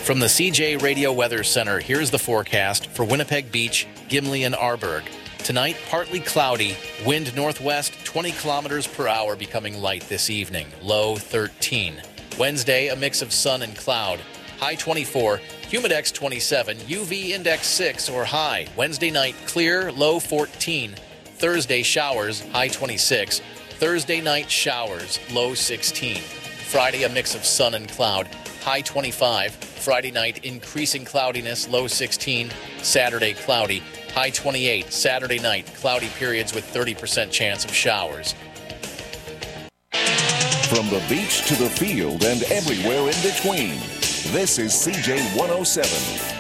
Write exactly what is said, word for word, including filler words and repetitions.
From the C J Radio Weather Center, here's the forecast for Winnipeg Beach, Gimli, and Arborg. Tonight, partly cloudy, wind northwest twenty kilometers per hour, becoming light this evening, low thirteen. Wednesday, a mix of sun and cloud, high twenty-four, humidex twenty-seven, U V index six or high. Wednesday night, clear, low fourteen. Thursday, showers, high twenty-six. Thursday night, showers, low sixteen. Friday, a mix of sun and cloud, high twenty-five. Friday night, increasing cloudiness, low sixteen. Saturday, cloudy, high twenty-eight. Saturday night, cloudy periods with thirty percent chance of showers. From the beach to the field and everywhere in between, this is C J one oh seven.